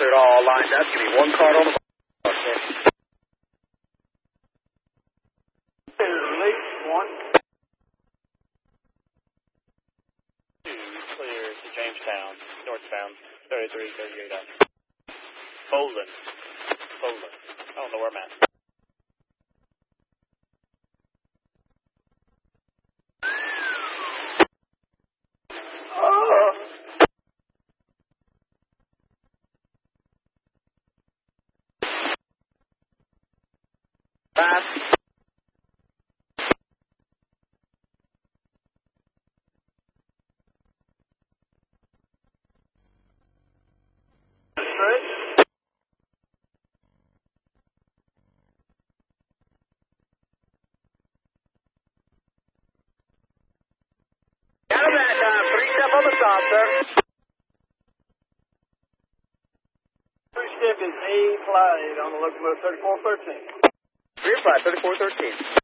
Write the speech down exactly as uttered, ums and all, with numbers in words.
cleared, all lined up. Give me one card on the ball, sir. Release one. Two, clear to Jamestown, northbound, thirty-three thirty-eight out. Poland. Poland. I don't know where I'm at. Oh. Five. Straight. Got him at uh, three step on the stop, sir. Three step is A flight on the locomotive thirty-four thirteen. Rear flight, thirty-four thirteen.